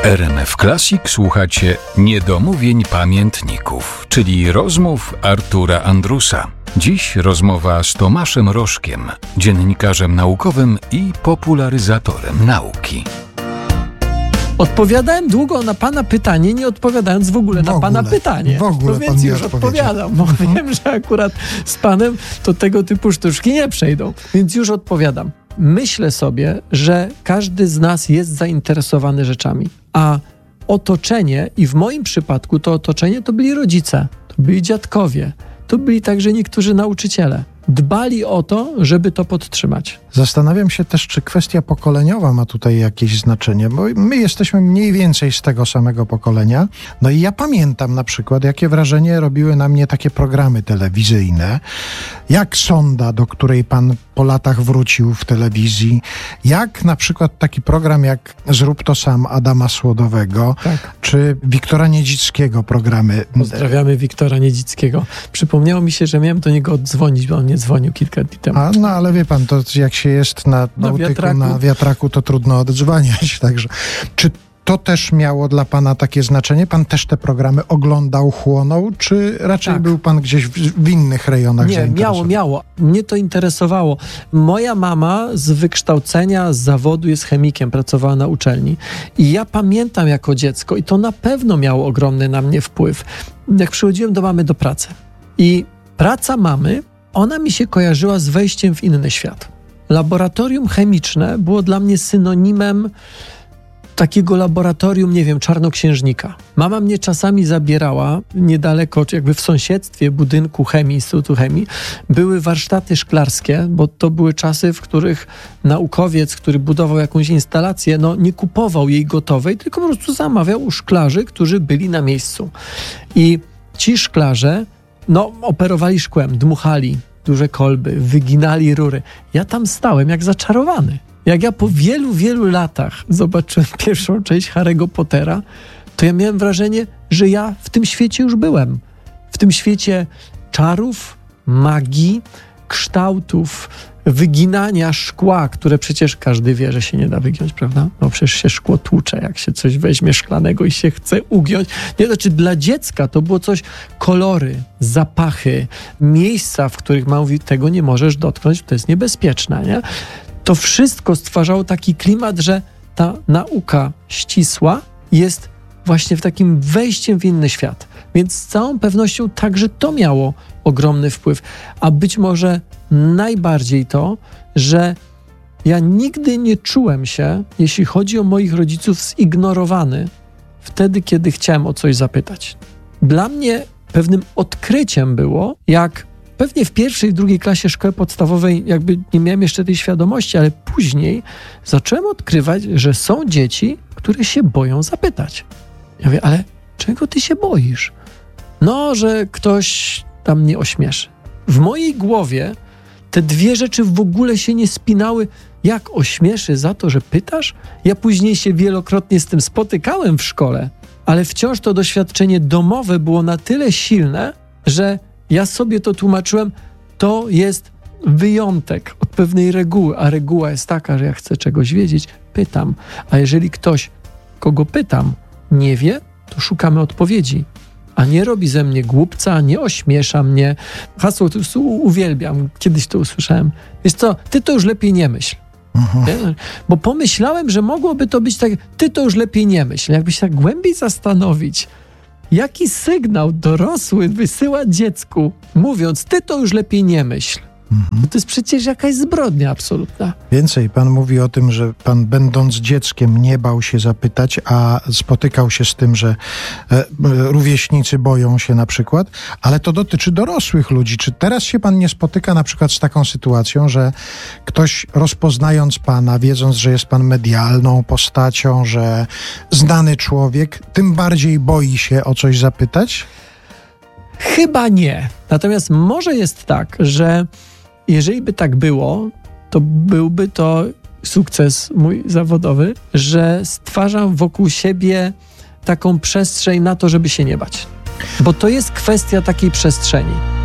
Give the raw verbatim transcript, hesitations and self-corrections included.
R M F Classic słuchacie Niedomówień Pamiętników, czyli rozmów Artura Andrusa. Dziś rozmowa z Tomaszem Rożkiem, dziennikarzem naukowym i popularyzatorem nauki. Odpowiadałem długo na pana pytanie, nie odpowiadając w ogóle w na ogóle, pana pytanie. W ogóle no więc pan nie już odpowiedział. odpowiadam, bo mhm. wiem, że akurat z panem to tego typu sztuczki nie przejdą. Więc już odpowiadam. Myślę sobie, że każdy z nas jest zainteresowany rzeczami, a otoczenie, i w moim przypadku to otoczenie to byli rodzice, to byli dziadkowie, to byli także niektórzy nauczyciele. Dbali o to, żeby to podtrzymać. Zastanawiam się też, czy kwestia pokoleniowa ma tutaj jakieś znaczenie, bo my jesteśmy mniej więcej z tego samego pokolenia. No i ja pamiętam na przykład, jakie wrażenie robiły na mnie takie programy telewizyjne, jak Sonda, do której pan po latach wrócił w telewizji, jak na przykład taki program jak Zrób to sam Adama Słodowego, tak. czy Wiktora Niedzickiego programy. Pozdrawiamy Wiktora Niedzickiego. Przypomniało mi się, że miałem do niego oddzwonić, bo on nie dzwonił kilka dni temu. A, no ale wie pan, to jak się jest na Bałtyku, na wiatraku, na wiatraku to trudno oddzwaniać. Także czy to też miało dla pana takie znaczenie? Pan też te programy oglądał, chłonął, czy raczej tak. był pan gdzieś w, w innych rejonach Nie, zainteresowany? miało, miało. Mnie to interesowało. Moja mama z wykształcenia, z zawodu jest chemikiem, pracowała na uczelni. I ja pamiętam jako dziecko, i to na pewno miało ogromny na mnie wpływ, jak przychodziłem do mamy do pracy. I praca mamy, ona mi się kojarzyła z wejściem w inny świat. Laboratorium chemiczne było dla mnie synonimem takiego laboratorium, nie wiem, czarnoksiężnika. Mama mnie czasami zabierała niedaleko, czy jakby w sąsiedztwie budynku chemii, Instytutu Chemii, były warsztaty szklarskie, bo to były czasy, w których naukowiec, który budował jakąś instalację, no nie kupował jej gotowej, tylko po prostu zamawiał u szklarzy, którzy byli na miejscu. I ci szklarze no, operowali szkłem, dmuchali duże kolby, wyginali rury. Ja tam stałem jak zaczarowany. Jak ja po wielu, wielu latach zobaczyłem pierwszą część Harry'ego Pottera, to ja miałem wrażenie, że ja w tym świecie już byłem. W tym świecie czarów, magii, kształtów, wyginania szkła, które przecież każdy wie, że się nie da wygiąć, prawda? No przecież się szkło tłucze, jak się coś weźmie szklanego i się chce ugiąć. Nie, znaczy dla dziecka to było coś, kolory, zapachy, miejsca, w których mama mówi, tego nie możesz dotknąć, to jest niebezpieczne, nie? To wszystko stwarzało taki klimat, że ta nauka ścisła jest właśnie w takim wejściem w inny świat. Więc z całą pewnością także to miało ogromny wpływ. A być może najbardziej to, że ja nigdy nie czułem się, jeśli chodzi o moich rodziców, zignorowany wtedy, kiedy chciałem o coś zapytać. Dla mnie pewnym odkryciem było, jak pewnie w pierwszej, drugiej klasie szkoły podstawowej jakby nie miałem jeszcze tej świadomości, ale później zacząłem odkrywać, że są dzieci, które się boją zapytać. Ja mówię, ale czego ty się boisz? No, że ktoś tam mnie ośmieszy. W mojej głowie te dwie rzeczy w ogóle się nie spinały. Jak ośmieszy za to, że pytasz? Ja później się wielokrotnie z tym spotykałem w szkole, ale wciąż to doświadczenie domowe było na tyle silne, że ja sobie to tłumaczyłem, to jest wyjątek od pewnej reguły, a reguła jest taka, że jak chcę czegoś wiedzieć, pytam. A jeżeli ktoś, kogo pytam, nie wie, to szukamy odpowiedzi. A nie robi ze mnie głupca, nie ośmiesza mnie. Hasło to uwielbiam, kiedyś to usłyszałem. Wiesz co, ty to już lepiej nie myśl. Mhm. Bo pomyślałem, że mogłoby to być tak, ty to już lepiej nie myśl. Jakby się tak głębiej zastanowić, jaki sygnał dorosły wysyła dziecku, mówiąc, ty to już lepiej nie myśl. Mhm. To jest przecież jakaś zbrodnia absolutna. Więcej, pan mówi o tym, że pan będąc dzieckiem nie bał się zapytać, a spotykał się z tym, że e, rówieśnicy boją się na przykład, ale to dotyczy dorosłych ludzi. Czy teraz się pan nie spotyka na przykład z taką sytuacją, że ktoś rozpoznając pana, wiedząc, że jest pan medialną postacią, że znany człowiek, tym bardziej boi się o coś zapytać? Chyba nie. Natomiast może jest tak, że jeżeli by tak było, to byłby to sukces mój zawodowy, że stwarzam wokół siebie taką przestrzeń na to, żeby się nie bać. Bo to jest kwestia takiej przestrzeni.